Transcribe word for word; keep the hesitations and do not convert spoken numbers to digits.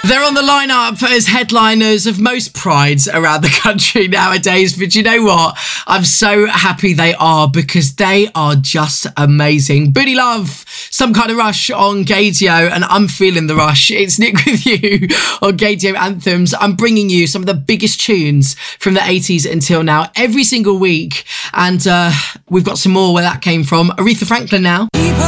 They're on the lineup as headliners of most prides around the country nowadays. But you know what? I'm so happy they are because they are just amazing. Booty Love, Some Kind of Rush on Gaydio, and I'm feeling the rush. It's Nick with you on Gaydio Anthems. I'm bringing you some of the biggest tunes from the eighties until now every single week. And uh, we've got some more where that came from. Aretha Franklin now. People